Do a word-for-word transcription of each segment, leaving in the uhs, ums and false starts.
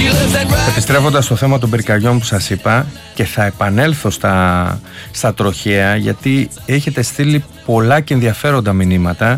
Επιστρέφοντας στο θέμα των πυρκαγιών που σας είπα, και θα επανέλθω στα, στα τροχαία, γιατί έχετε στείλει πολλά και ενδιαφέροντα μηνύματα.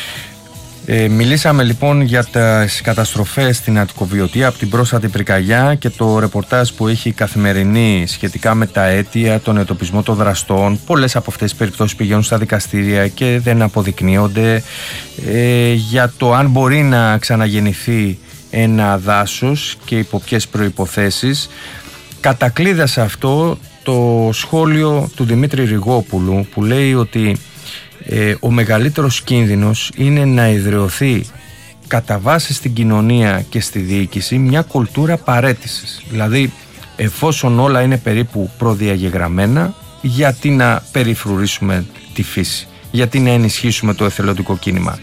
Ε, μιλήσαμε λοιπόν για τις καταστροφές στην Αττικοβιωτία από την πρόσφατη πυρκαγιά και το ρεπορτάζ που έχει η Καθημερινή σχετικά με τα αίτια, τον εντοπισμό των δραστών. Πολλές από αυτές τις περιπτώσεις πηγαίνουν στα δικαστήρια και δεν αποδεικνύονται. Ε, για το αν μπορεί να ξαναγεννηθεί ένα δάσος και υπό ποιες προϋποθέσεις. Κατακλείδα σε αυτό το σχόλιο του Δημήτρη Ριγόπουλου, που λέει ότι ε, ο μεγαλύτερος κίνδυνος είναι να εδραιωθεί κατά βάση στην κοινωνία και στη διοίκηση μια κουλτούρα παραίτησης. Δηλαδή, εφόσον όλα είναι περίπου προδιαγεγραμμένα, γιατί να περιφρουρήσουμε τη φύση, γιατί να ενισχύσουμε το εθελοντικό κίνημα.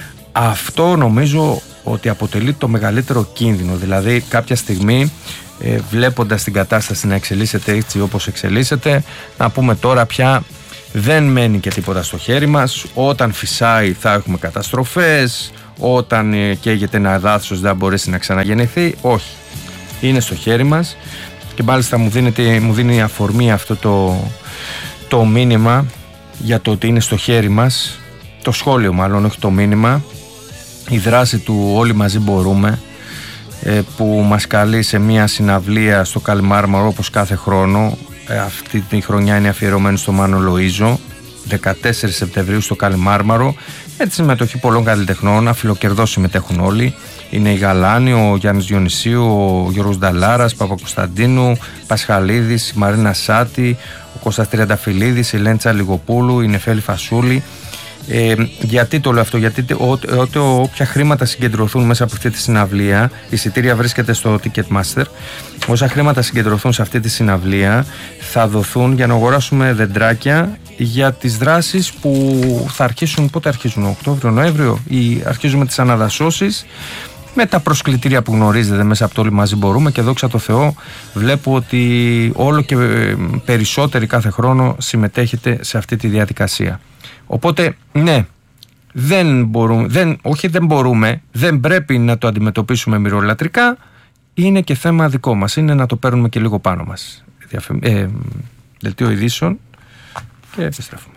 Αυτό νομίζω ότι αποτελεί το μεγαλύτερο κίνδυνο. Δηλαδή κάποια στιγμή ε, βλέποντας την κατάσταση να εξελίσσεται έτσι όπως εξελίσσεται, να πούμε τώρα πια δεν μένει και τίποτα στο χέρι μας. Όταν φυσάει θα έχουμε καταστροφές, όταν ε, καίγεται ένα δάσος δεν μπορέσει να ξαναγεννηθεί. Όχι, είναι στο χέρι μας. Και μάλιστα μου, δίνεται, μου δίνει αφορμή αυτό το, το μήνυμα για το ότι είναι στο χέρι μας, το σχόλιο μάλλον, όχι το μήνυμα, η δράση του Όλοι Μαζί Μπορούμε, που μας καλεί σε μια συναυλία στο Καλιμάρμαρο όπως κάθε χρόνο. Αυτή τη χρονιά είναι αφιερωμένη στο Μάνο Λοΐζο, δεκατέσσερις Σεπτεμβρίου στο Καλιμάρμαρο, με τη συμμετοχή πολλών καλλιτεχνών. Αφιλοκερδώς συμμετέχουν όλοι. Είναι η Γαλάνη, ο Γιάννης Διονυσίου, ο Γιώργος Νταλάρας, Παπακοσταντίνου, Πασχαλίδης, η Μαρίνα Σάτη, ο Κώστας Τριανταφυλλίδης, η Λέντσα Λιγοπούλου, η Νεφέλη Φασούλη. Ε, γιατί το λέω αυτό? Γιατί ό, όποια χρήματα συγκεντρωθούν μέσα από αυτή τη συναυλία, η εισιτήρια βρίσκεται στο Ticketmaster, όσα χρήματα συγκεντρωθούν σε αυτή τη συναυλία θα δοθούν για να αγοράσουμε δεντράκια για τις δράσεις που θα αρχίσουν. Πότε αρχίζουν? Οκτώβριο, Νοέμβριο, ή αρχίζουμε τις αναδασώσεις με τα προσκλητήρια που γνωρίζετε μέσα από το Όλοι Μαζί Μπορούμε. Και δόξα τω Θεώ βλέπω ότι όλο και περισσότεροι κάθε χρόνο συμμετέχετε σε αυτή τη διαδικασία. Οπότε ναι, δεν μπορούμε, δεν, όχι δεν μπορούμε, δεν πρέπει να το αντιμετωπίσουμε μοιρολατρικά. Είναι και θέμα δικό μας, είναι να το παίρνουμε και λίγο πάνω μας. ε, Δελτίο ειδήσεων και επιστρέφουμε.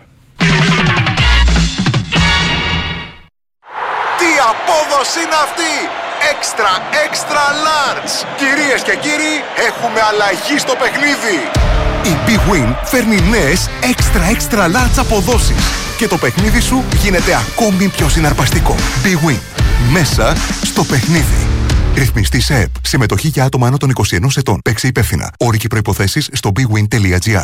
Τι απόδοση είναι αυτή! Extra, extra large! Κυρίες και κύριοι, έχουμε αλλαγή στο παιχνίδι! Η Big Win φέρνει νέες extra, extra large αποδόσεις και το παιχνίδι σου γίνεται ακόμη πιο συναρπαστικό. Big Win. Μέσα στο παιχνίδι. Ρυθμιστή σε ΕΠ. Συμμετοχή για άτομα άνω των είκοσι ενός ετών. Παίξε υπεύθυνα. Όροι και προϋποθέσεις στο big win τελεία gr.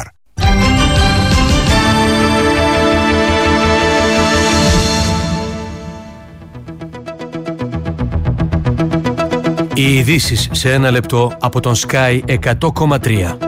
Οι ειδήσεις σε ένα λεπτό από τον Sky εκατό κόμμα τρία.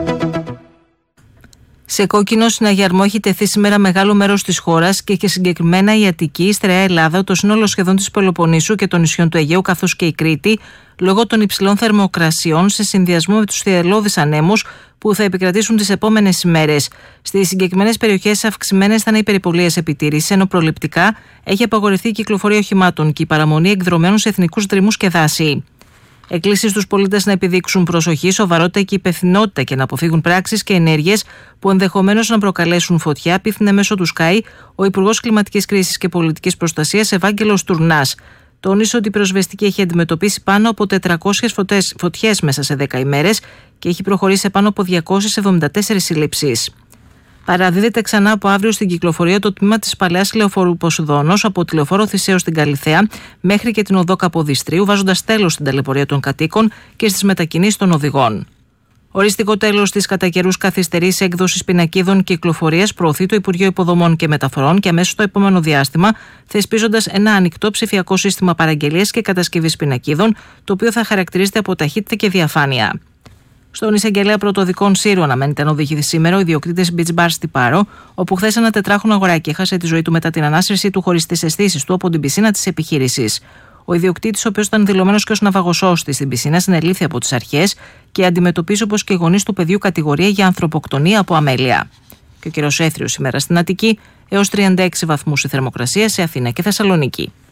Σε κόκκινο συναγερμό έχει τεθεί σήμερα μεγάλο μέρος της χώρας και, και συγκεκριμένα η Αττική, η Στερεά Ελλάδα, το σύνολο σχεδόν της Πελοποννήσου και των νησιών του Αιγαίου, καθώς και η Κρήτη, λόγω των υψηλών θερμοκρασιών σε συνδυασμό με τους θυελλώδεις ανέμους που θα επικρατήσουν τις επόμενες ημέρες. Στις συγκεκριμένες περιοχές αυξημένες θα είναι οι περιπολίες επιτήρησης, ενώ προληπτικά έχει απαγορευτεί η κυκλοφορία οχημάτων και η παραμονή εκδρομένων σε εθνικούς δρυμούς και δάση. Εκκλήσεις στους πολίτες να επιδείξουν προσοχή, σοβαρότητα και υπευθυνότητα και να αποφύγουν πράξεις και ενέργειες που ενδεχομένως να προκαλέσουν φωτιά, απίφθινε μέσω του Sky ο Υπουργός Κλιματικής Κρίσης και Πολιτικής Προστασίας Ευάγγελος Τουρνάς. Τόνισε ότι η πυροσβεστική έχει αντιμετωπίσει πάνω από τετρακόσιες φωτιές μέσα σε δέκα ημέρες και έχει προχωρήσει σε πάνω από διακόσιες εβδομήντα τέσσερις συλλήψεις. Παραδίδεται ξανά από αύριο στην κυκλοφορία το τμήμα της παλαιάς λεωφορείου Ποσειδώνος από τη λεωφόρο Θησέως στην Καλιθέα μέχρι και την οδό Καποδιστρίου, βάζοντας τέλος στην ταλαιπωρία των κατοίκων και στις μετακινήσεις των οδηγών. Οριστικό τέλος της κατά καιρούς καθυστερής έκδοσης πινακίδων κυκλοφορίας προωθεί το Υπουργείο Υποδομών και Μεταφορών και αμέσως στο επόμενο διάστημα, θεσπίζοντας ένα ανοιχτό ψηφιακό σύστημα παραγγελίας και κατασκευής πινακίδων, το οποίο θα χαρακτηρίζεται από ταχύτητα και διαφάνεια. Στον εισαγγελέα πρωτοδικών Σύρου αναμένεται να οδηγηθεί σήμερα ο ιδιοκτήτης Beach Bar στη Πάρο, όπου χθες ένα τετράχρονο αγοράκι έχασε τη ζωή του μετά την ανάσυρση του χωρίς τις αισθήσεις του από την πισίνα της επιχείρησης. Ο ιδιοκτήτης, ο οποίος ήταν δηλωμένος και ως ναυαγοσώστη στην πισίνα, συνελήφθη από τις αρχές και αντιμετωπίζει όπως και οι γονείς του παιδιού κατηγορία για ανθρωποκτονία από αμέλεια. Και ο καιρός έθριος σήμερα στην Αττική, έως τριάντα έξι βαθμούς η θερμοκρασία σε Αθήνα και Θεσσαλονίκη.